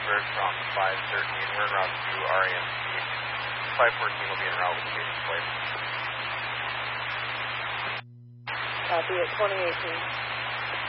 River from 513. We're en route to RAMC. 514 will be en route with the basic flight. Copy at 2018.